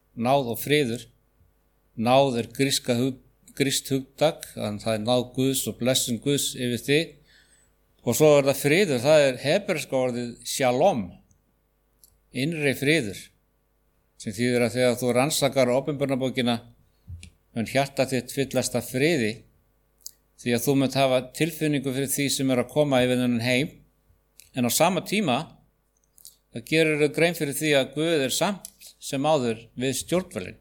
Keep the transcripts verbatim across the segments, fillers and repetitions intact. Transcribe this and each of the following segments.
náð og friður. Náð er gríska hug, grískt hugtak, þannig það er náð Guðs og blessun Guðs yfir þig. Og svo er það friður, það er hebreska orðið shalom, innri friður, sem þýðir að þegar þú rannsakar Opinberunarbókina mun hjarta þitt fyllast af friði, því að þú munt hafa tilfinningu fyrir því sem er að koma yfir þennan heim, en á sama tíma það gerir þau grein fyrir því að Guð er samt sem áður við stjórnvölin.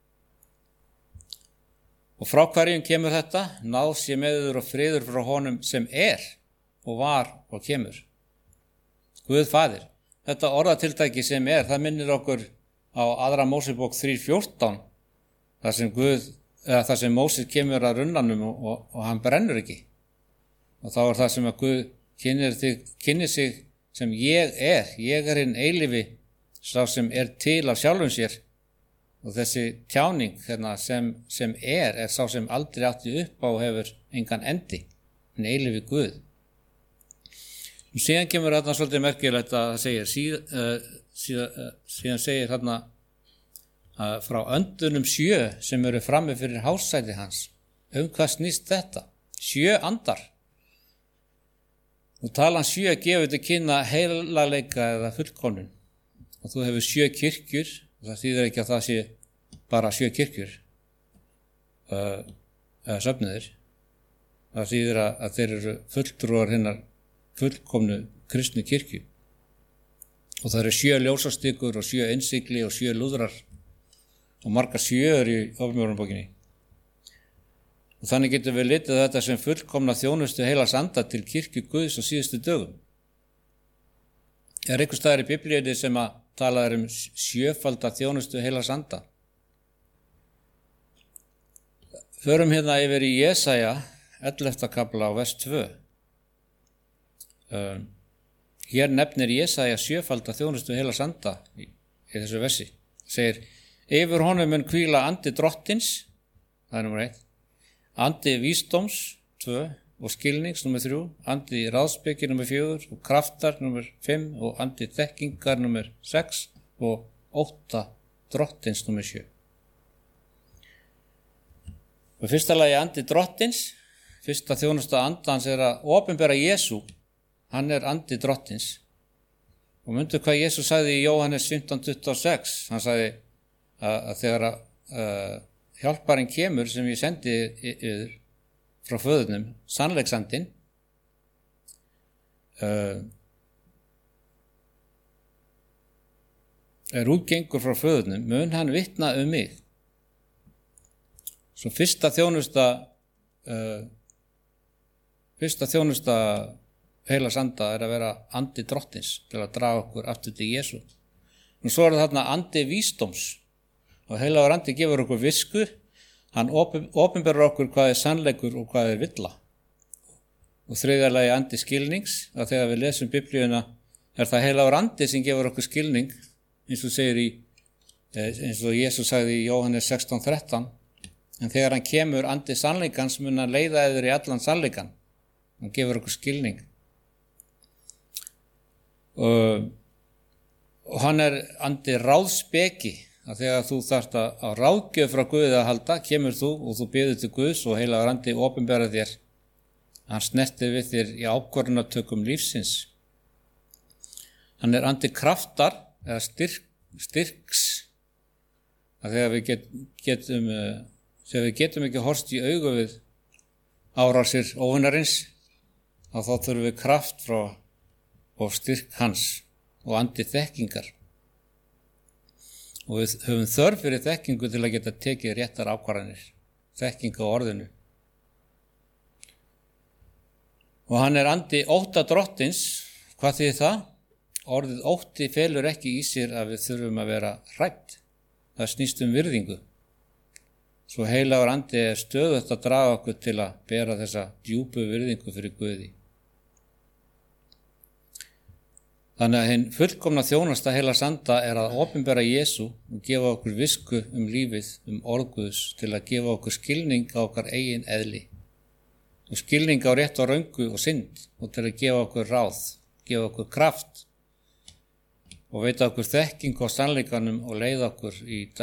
Og frá hverjum kemur þetta? Náð sé meður og friður frá honum sem er og var og kemur. Guð faðir. Þetta orðatiltæki sem er, það minnir okkur á aðra Mósebók þrjú fjórtán, þar sem Guð, eða þar sem Móses kemur að runnanum og, og, og hann brennur ekki. Og þá er það sem að Guð kynir, þig, kynir sig sem ég er, ég er hinn eilífi, sá sem er til af sjálfum sér. Og þessi tjáning hérna, sem, sem er, er sá sem aldrei átti upp á og hefur engan endi, hinn eilífi Guð. Og síðan kemur þarna svolítið merkilegt að það segir, síð, uh, síð, uh, síðan segir þarna uh, frá öndunum sjö sem eru frammi fyrir hásæti hans. Um hvað snýst þetta? Sjö andar. Og talan sjö gefur til kynna heilagleika eða fullkomnun. Og þú hefur sjö kirkjur, og það þýðir ekki að það sé bara sjö kirkjur, uh, eða söfnuðir. Það þýðir að, að þeir eru fulltrúar hinnar fullkomnu kristnu kirkju. Og það eru sjö ljósastykur og sjö innsigli og sjö lúðrar og margar sjöur í Opinberunarbókinni. Og þannig getum við litið þetta sem fullkomna þjónustu heilags anda til kirkju Guðs á síðustu dögum. Er einhvers staðar í Biblíunni sem að tala um sjöfalda þjónustu heilags anda? Förum hérna yfir í Jesaja ellefta kafla á vers tvö. Uh, hér nefnir Jesaja sjöfalda þjónustu heilags anda í, í þessu versi. Segir, yfir honum mun hvíla andi drottins, það er nummer eitt, andi vísdóms, tvö, og skilnings, nummer þrjú, andi ráðspeki, nummer fjögur, og kraftar, nummer fimm, og andi þekkingar, nummer sex, og ótta drottins, nummer sjö. Og fyrsta lagi andi drottins, fyrsta þjónusta andans er að opinbera Jesú. Hann er andi drottins. Og mundu hvað Jesús sagði í Jóhannes fimmtán tuttugu og sex. Hann sagði að, að þegar að uh, hjálparinn kemur sem ég sendi yfir frá föðurnum, sannleiksandinn, uh, er útgengur frá föðurnum, mun hann vitna um mig. Svo fyrsta þjónusta uh, fyrsta þjónusta heilags anda er að vera andi drottins til að draga okkur aftur til Jesú. Og svo er það þarna andi vísdóms og heilagur andi gefur okkur visku, hann opinberar okkur hvað er sannleikur og hvað er villa. Og þriðja lagi andi skilnings, að þegar við lesum Biblíuna er það heilagur andi sem gefur okkur skilning, eins og segir í, eins og Jesús sagði í Jóhannes sextán þrettán, en þegar hann kemur andi sannleikans mun hann leiða yfir í allan sannleikan, hann gefur okkur skilning. Og, og hann er andi ráðspeki, að þegar þú þarft að, að ráðgjöf frá Guði að halda, kemur þú og þú biður til Guðs og heilagur andi opinberar þér. Hann snertir við þér í ákvörðunartökum lífsins. Hann er andi kraftar eða styrk, styrks, að þegar við get, getum, þegar við getum ekki horfst í augu við árásir óvinarins, þá þurfum við kraft frá og styrk hans og andi þekkingar. Og við höfum þörf fyrir þekkingu til að geta tekið réttar ákvarðanir, þekkingu á orðinu. Og hann er andi ótta drottins. Hvað þýðir það? Orðið ótti felur ekki í sér að við þurfum að vera hrædd. Það snýst um virðingu. Svo heilagur andi er stöðugt að draga okkur til að bera þessa djúpu virðingu fyrir Guði. Þannig að hinn fullkomna þjónusta heilags anda er að opinbera Jesú og gefa okkur visku um lífið, um orð Guðs, til að gefa okkur skilning á okkar eigin eðli og skilning á rétt og röngu og synd og til að gefa okkur ráð, gefa okkur kraft og veita okkur þekkingu á sannleikanum og leiða okkur í